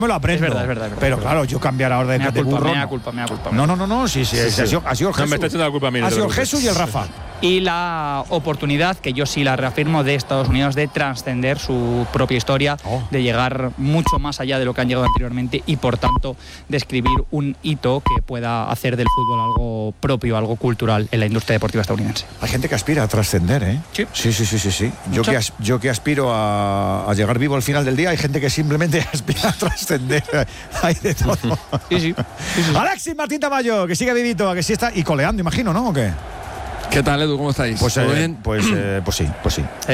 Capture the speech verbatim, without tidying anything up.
me lo aprendo. Es verdad, es verdad. Es verdad pero claro, yo cambiar ahora de, me da de culpa, burro. me da no. culpa, me da culpa. No, no, no, no, sí, sí, Sí, sí, sí. Ha, sido, ha sido el No, Jesús. me está echando la culpa a mí. no ha te sido el preocupes. Jesús y el Rafa. Y la oportunidad, que yo sí la reafirmo, de Estados Unidos de trascender su propia historia, Oh. de llegar mucho más allá de lo que han llegado anteriormente y, por tanto, de escribir un hito que pueda hacer del fútbol algo propio, algo cultural en la industria deportiva estadounidense. Hay gente que aspira a trascender, ¿eh? Sí. Sí, sí, sí, sí. sí. Yo, que as, yo que aspiro a, a llegar vivo al final del día, hay gente que simplemente aspira a trascender. Hay de todo. Sí, sí. sí, sí. Alexis Martín Tamayo, que sigue vivito, a que sí está y coleando, imagino, ¿no? ¿O qué? ¿Qué tal, Edu? ¿Cómo estáis? Pues, ¿Todo eh, bien? pues, eh, pues sí, pues sí.